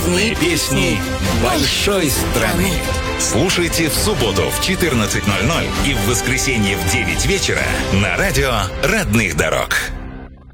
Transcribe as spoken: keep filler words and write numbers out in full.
Главные песни большой страны. Слушайте в субботу в четырнадцать ноль ноль и в воскресенье в девять вечера на радио «Родных дорог».